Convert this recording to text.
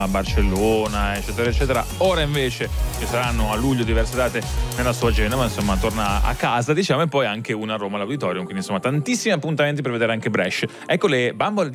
a Barcellona, eccetera eccetera. Ora invece ci saranno a luglio diverse date nella sua agenda, ma insomma torna a casa, diciamo, e poi anche una a Roma all'Auditorium, quindi insomma tantissimi appuntamenti per vedere anche Brescia. Ecco le Bumble